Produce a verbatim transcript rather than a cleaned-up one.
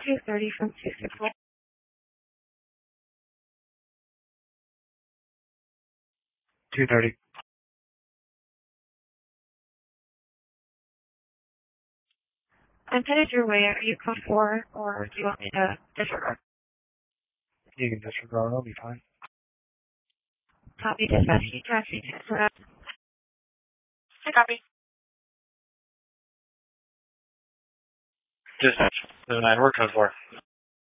two thirty from two sixty. two thirty. I'm headed your way. Are you code four, or do you want me to disregard? You can disregard, I'll be fine. Copy, dispatch, keep tracking. Interrupt. Hey, copy. Dispatch. seven nine, we're code four.